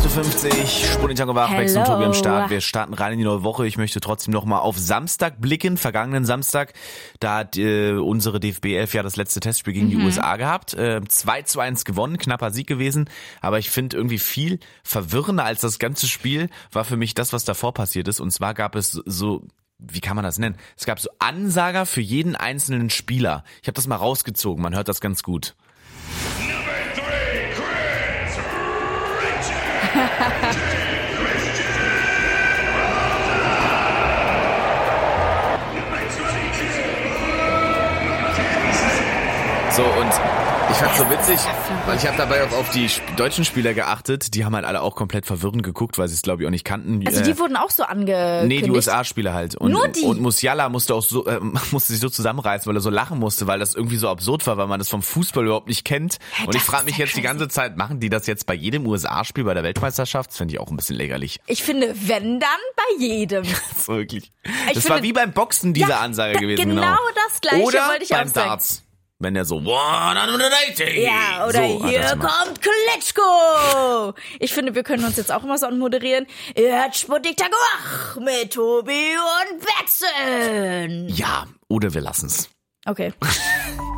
8.50 Uhr, Spunitango wach, Bex und Tobi am Start. Wir starten rein in die neue Woche. Ich möchte trotzdem nochmal auf Samstag blicken, vergangenen Samstag. Da hat unsere DFB 11 ja das letzte Testspiel gegen die USA gehabt. 2:1 gewonnen, knapper Sieg gewesen. Aber ich finde irgendwie viel verwirrender als das ganze Spiel war für mich das, was davor passiert ist. Und zwar gab es so... Wie kann man das nennen? Es gab so Ansager für jeden einzelnen Spieler. Ich habe das mal rausgezogen, man hört das ganz gut. So, und ich fand's so witzig, weil ich habe dabei auch auf die deutschen Spieler geachtet. Die haben halt alle auch komplett verwirrend geguckt, weil sie es, glaube ich, auch nicht kannten. Also die wurden auch so angekündigt? Nee, die USA-Spieler halt. Und, nur die? Und Musiala musste sich so zusammenreißen, weil er so lachen musste, weil das irgendwie so absurd war, weil man das vom Fußball überhaupt nicht kennt. Und ich frage mich jetzt die ganze Zeit, machen die das jetzt bei jedem USA-Spiel bei der Weltmeisterschaft? Das finde ich auch ein bisschen lächerlich. Ich finde, wenn, dann bei jedem. Das war wirklich. Das war wie beim Boxen diese Ansage gewesen. Genau das Gleiche oder wollte ich beim auch sagen. Darts. Wenn der so 180. Ja, oder so, hier kommt Klitschko. Ich finde, wir können uns jetzt auch immer so anmoderieren. Ihr hört Spunitango wach mit Tobi und Betzen. Ja, oder wir lassen's. Okay.